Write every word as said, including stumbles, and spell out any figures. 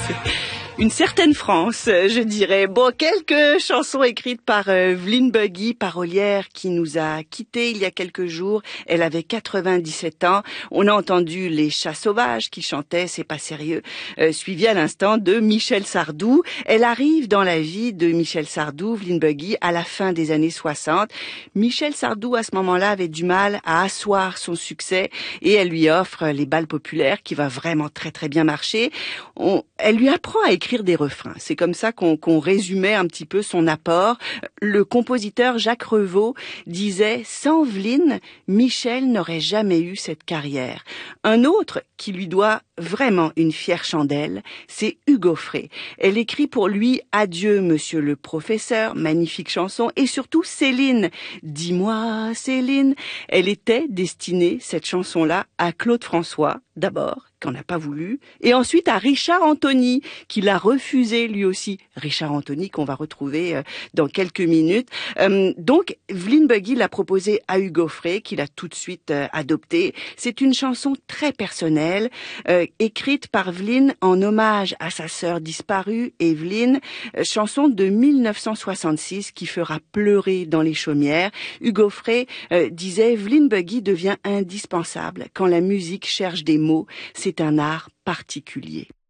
Une certaine France, je dirais. Bon, quelques chansons écrites par euh, Vlyn Buggy, parolière qui nous a quittés il y a quelques jours. Elle avait quatre-vingt-dix-sept ans. On a entendu Les Chats Sauvages qui chantaient C'est pas sérieux, euh, suivi à l'instant de Michel Sardou. Elle arrive dans la vie de Michel Sardou, Vlyn Buggy, à la fin des années soixante. Michel Sardou, à ce moment-là, avait du mal à asseoir son succès et elle lui offre les bals populaires qui va vraiment très très bien marcher. On, elle lui apprend à écrire des refrains. C'est comme ça qu'on qu'on résumait un petit peu son apport. Le compositeur Jacques Revaux disait « Sans Vlyn, Michel n'aurait jamais eu cette carrière ». Un autre qui lui doit vraiment une fière chandelle, c'est Hugo Frey. Elle écrit pour lui « Adieu, monsieur le professeur », magnifique chanson, et surtout Céline. « Dis-moi, Céline ». Elle était destinée, cette chanson-là, à Claude François, d'abord, qu'on n'a pas voulu, et ensuite à Richard Anthony, qui l'a refusé lui aussi. Richard Anthony qu'on va retrouver euh, dans quelques minutes. Euh, donc, Vlyn Buggy l'a proposé à Hugo Frey, qu'il a tout de suite euh, adopté. C'est une chanson très personnelle, euh, écrite par Vlyn en hommage à sa sœur disparue, Evelyne, euh, chanson de mille neuf cent soixante-six qui fera pleurer dans les chaumières. Hugo Frey euh, disait « Vlyn Buggy devient indispensable quand la musique cherche des mots. C'est un art particulier ».